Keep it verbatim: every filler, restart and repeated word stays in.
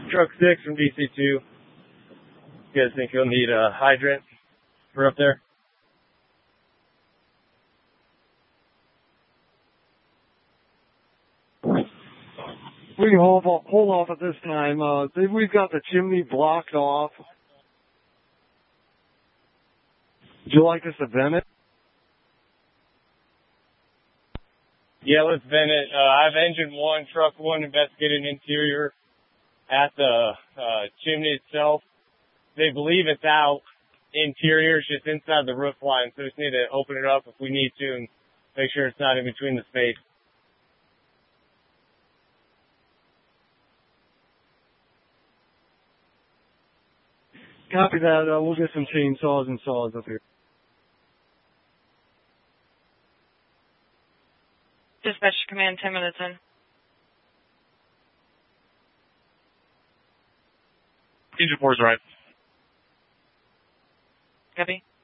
Truck six from D C two. You guys think you'll need a hydrant for up there? We can hold off, hold off at this time. Uh, we've got the chimney blocked off. Would you like us to vent it? Yeah, let's vent it. Uh, I have engine one, truck one investigating interior at the uh, chimney itself. They believe it's out. Interior is just inside the roof line, so we just need to open it up if we need to and make sure it's not in between the space. Copy that. Uh, we'll get some chainsaws and saws up here. Dispatch command, ten minutes in. Engine four is right. Copy.